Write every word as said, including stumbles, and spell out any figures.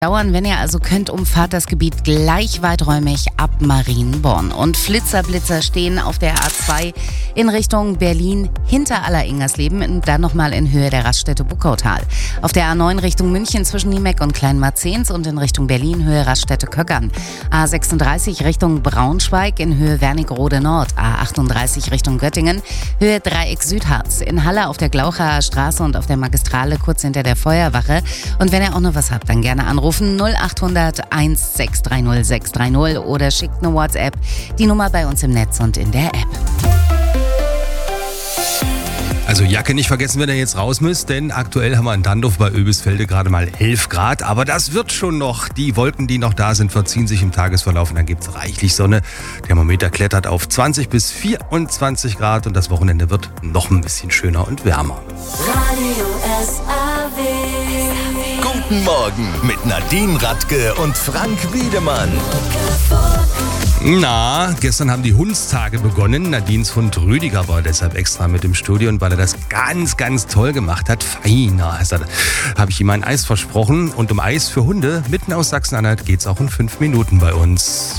Dauern, wenn ihr also könnt, umfahrt das Gebiet gleich weiträumig ab Marienborn. Und Flitzer, Blitzer stehen auf der A zwei in Richtung Berlin hinter Aller-Ingersleben und dann nochmal in Höhe der Raststätte Buckautal. Auf der A neun Richtung München zwischen Niemeck und Kleinmarzens und in Richtung Berlin Höhe Raststätte Köckern. A sechsunddreißig Richtung Braunschweig in Höhe Wernigerode Nord. A achtunddreißig Richtung Göttingen Höhe Dreieck Südharz. In Halle auf der Glauchaer Straße und auf der Magistrale kurz hinter der Feuerwache. Und wenn ihr auch noch was habt, dann gerne anrufen. null achthundert eins sechs drei null sechs drei null oder schickt eine WhatsApp. Die Nummer bei uns im Netz und in der App. Also Jacke nicht vergessen, wenn ihr jetzt raus müsst, denn aktuell haben wir in Dandorf bei Oebisfelde gerade mal elf Grad. Aber das wird schon noch. Die Wolken, die noch da sind, verziehen sich im Tagesverlauf und dann gibt es reichlich Sonne. Thermometer klettert auf zwanzig bis vierundzwanzig Grad und das Wochenende wird noch ein bisschen schöner und wärmer. Radio S A W. Guten Morgen mit Nadine Radke und Frank Wiedemann. Na, gestern haben die Hundstage begonnen. Nadines Hund Rüdiger war deshalb extra mit im Studio und weil er das ganz, ganz toll gemacht hat, feiner, habe ich ihm ein Eis versprochen. Und um Eis für Hunde mitten aus Sachsen-Anhalt geht's auch in fünf Minuten bei uns.